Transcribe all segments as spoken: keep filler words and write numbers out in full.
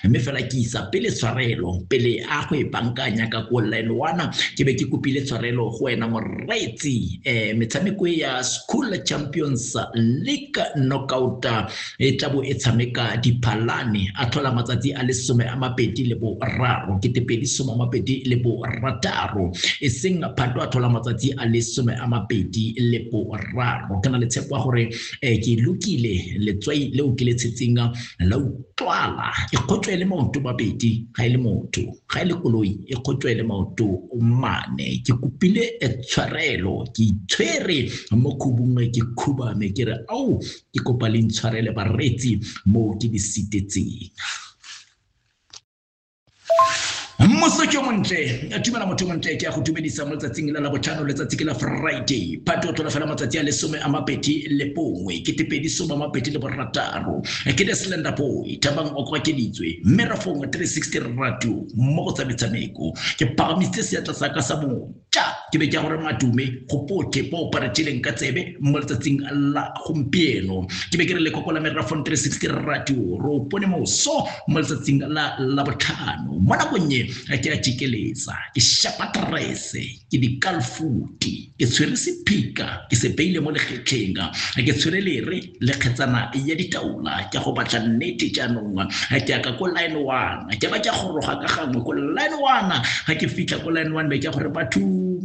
mme fela ke isa pele tshwarelo pele a go e bankanya ka go line one ke be ke kopile tshwarelo go wena moreetsi eh metshameko ya School Champions League knockout e tabo e tshameka diphalane a thola matsatsi a le some a mabedi le bo raro ke tepedi some a mabedi le bo rataro e seng phato a thola matsatsi a le some a mabedi le bo raro kana le tshepa gore eh ke lukile le tswai le o ke le tsetsinga la utlwala e khotswe le maoto mabedi ga ile motho ga ile koloi e khotswe le maoto mane ke kupile e tshwarelo ke tshwere mo khubung ke khubame ke re au ke kopa le ntshwarele baretsi mo ke di sitetseng Mosotho montle a tumela motho montle ke a go dumedisa mo letsatsing la botlhano letsatsi ke la Friday phato tlola fela matsatsi a le some a mabedi le bongwe ke tepedi some a mabedi le borataro ke the slender boy tabang o kwa ke ditswe merafong three sixty radio mo go tsametshameko ke pagamitse seatla sa ka sa motja ke be ke gore madume go pote po paretileng ka tsebe mo letsatsing la gompieno ke be ke re le kokola merafong three sixty radio ro pone mo so mo letsatsing la la botlhano mo nakong ke a tikelesa ke shapatrese ke di kalfuti ke tshwere sepika ke se beile mo lekgetlenga ke tshwere lere le khetsana ya ditaula ke go batla nnete jaanong ke ka go line one ke ba ke go roga ka gangwe go line one ga ke fitla go line one be ke gore batho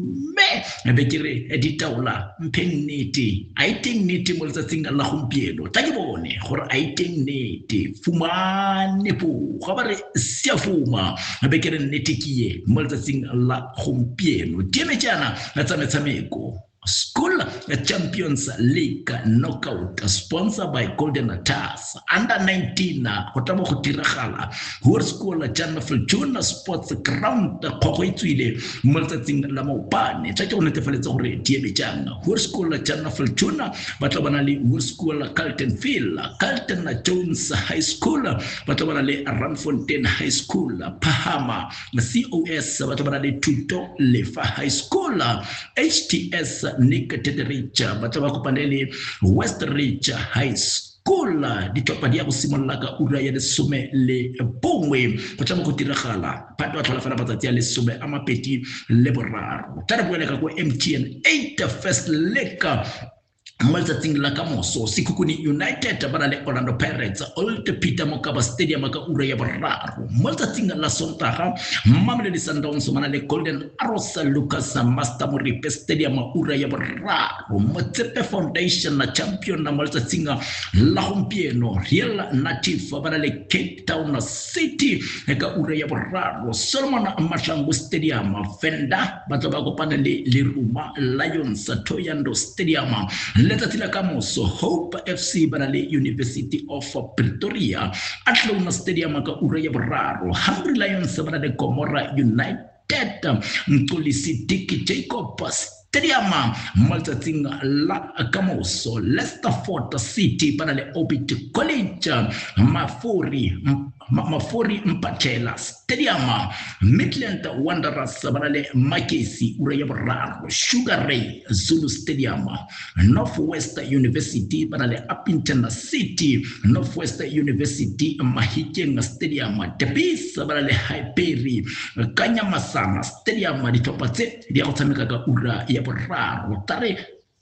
me be ke re ditaula mpeng nnete a iteng nnete mo letsatsing la gompieno ta ke bone gore a iteng nnete fumane po ga ba re sia fuma be ke re nnete ke ye mo letsatsing la gompieno dieme jana la tsametshameko School Champions League knockout sponsored by Golden Stars under nineteen go tamo go diragala Hoërskool Jan Viljoen Sports Ground go go itswile mo letsatsing la maopane tsa ke go netefaletsa gore dieme jana Hoërskool Jan Viljoen ba tla bana le Hoërskool Carletonville Carleton Jones High School ba tla bana le Randfontein High School Phahama C O S ba tla bana le Thuto Lefa High School H T S Nick Tedrich ba tla ba kopanele West Ridge High School di topa di go simolla ka ura ya lesome le bongwe go tla go diragala ba tla tlhola fela matsatsi a lesome a mapedi le boraro tla re buela ka go M T N eight first leg Maltating la kamoso Sikukuni United bana le Orlando Pirates Old Peter Mokaba Stadium ka ura ya boraro Maltating la Sontaga Mamelodi Sundowns mana le Golden Arrows Lucas Master Moripe Stadium ura ya boraro Motsepe Foundation na champion na Maltating la gompieno Real Native bana le Cape Town City ka ura ya boraro Solomon Mashangu Stadium Venda batla ba kopana le Leruma Lions Thoyando Stadium Letsatsi la kamoso Hope F C bana le University of Pretoria Athlone Stadium ka ura ya boraro Hungry Lions bana le Gomora United Mkolisi Dick Jacob Stadium Maltating la kamoso Leicester Fort City bana le Obit College Mafori Mafori Mpachela Stadium Midland Wanderers bana le Makesi ura ya boraro Sugar Ray Zulu Stadium Northwest University bana le Upington City Northwest University Mahikeng Stadium Tepis bana le Hyperi Kanyamasana Stadium di topatse di go tsameka ka ura ya boraro tare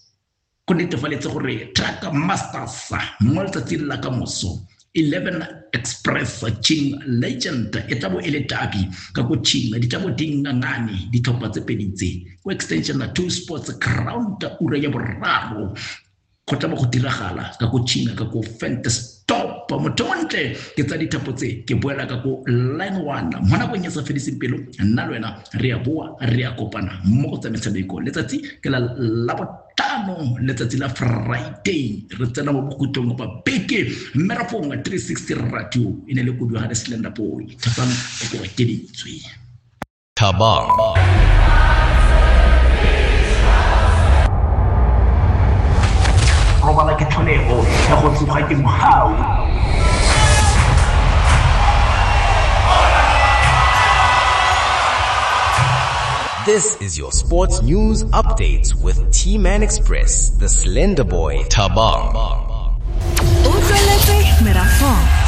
go netefaletsa gore Track Masters mo letsatsing la kamoso eleven Express Ching Legend etabo ele tabi ka go Ching di tabo dingangane di thopa tse peditse go extension na two sports ground ura ya boraro go taba go diragala ka go Ching ka go Fantasy Top motonte ke tsa ditapotse ke boela ka go line one mona go nyetsa fediseng pelo nna le wena re a boa re a kopana mo go tsametshameko letsatsi ke la la botano letsatsi la Friday re tsena mo bokutong ba beke merafong three sixty radio ine le kudu ha le slender boy tsapang go ke ditswe Tabang Robala ke tlholego ya go tsoga ke mohau This is your sports news updates with T-Man Express, the Slender Boy, Tabang. Utlweletse Merafong